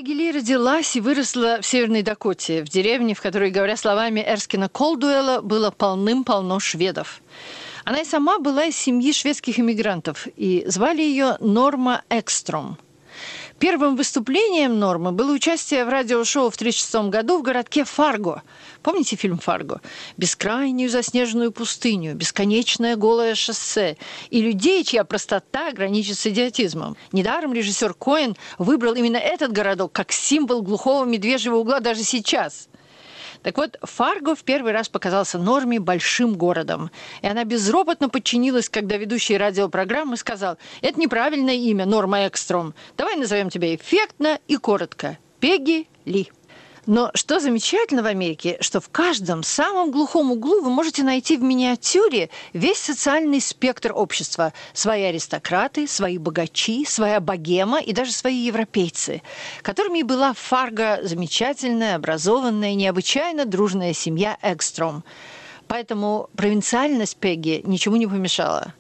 Пегги Ли родилась и выросла в Северной Дакоте, в деревне, в которой, говоря словами Эрскина Колдуэлла, было полным-полно шведов. Она и сама была из семьи шведских иммигрантов, и звали ее Норма Экстром. Первым выступлением Нормы было участие в радиошоу в 1936 году в городке Фарго. Помните фильм «Фарго»? Бескрайнюю заснеженную пустыню, бесконечное голое шоссе и людей, чья простота граничит с идиотизмом. Недаром режиссер Коэн выбрал именно этот городок как символ глухого медвежьего угла даже сейчас. Так вот, Фарго в первый раз показался Норме большим городом. И она безропотно подчинилась, когда ведущий радиопрограммы сказал: «Это неправильное имя, Норма Экстром. Давай назовем тебя эффектно и коротко. Пегги Ли». Но что замечательно в Америке, что в каждом самом глухом углу вы можете найти в миниатюре весь социальный спектр общества. Свои аристократы, свои богачи, своя богема и даже свои европейцы, которыми и была в Фарго замечательная, образованная, необычайно дружная семья Экстром. Поэтому провинциальность Пегги ничему не помешала.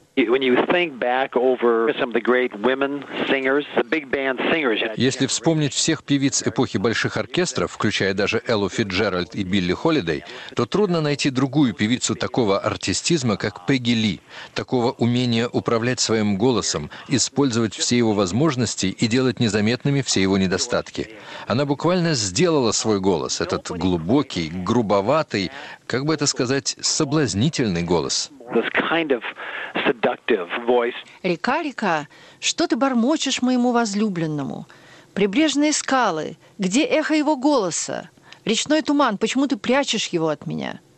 Если вспомнить всех певиц эпохи больших оркестров, включая даже Эллу Фицджеральд и Билли Холидей, то трудно найти другую певицу такого артистизма, как Пегги Ли, такого умения управлять своим голосом, использовать все его возможности и делать незаметными все его недостатки. Она буквально сделала свой голос, этот глубокий, грубоватый, как бы это сказать, соблазнительный голос. «Река, река, что ты бормочешь моему возлюбленному? Прибрежные скалы, где эхо его голоса? Речной туман, почему ты прячешь его от меня?»